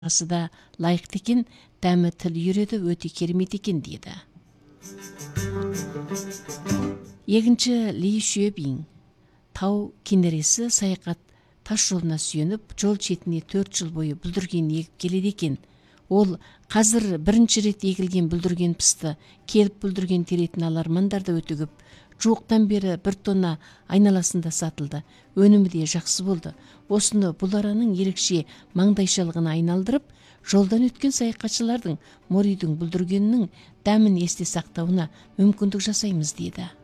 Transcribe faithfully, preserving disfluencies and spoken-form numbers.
асы да лайықты екен, дәмі тіл үйреді, өте керемет екен дейді. Екінші Ли Шуебин. Тау кенересі саяхат тас жолына сүйеніп, жол шетіне төрт жыл бойы бүлдірген егіп келеді екен. Ол қазір бірінші рет егілген бүлдірген пісті, келіп бүлдірген теретін алармандар да өте көп. Жуықтан бері бір тонна айналасында сатылды. Өнімі де жақсы болды. Осыны бұл араның ерекше маңдайшалығына айналдырып, жолдан өткен саяхатшылардың морийдің бүлдіргенінің дәмін есте сақтауына мүмкіндік жасаймыз дейді.